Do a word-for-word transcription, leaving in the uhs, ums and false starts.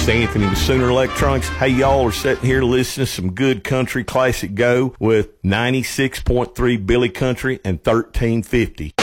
Anthony with Sooner Electronics. Hey, y'all are sitting here listening to some good country classic go with ninety-six point three Billy Country and thirteen fifty.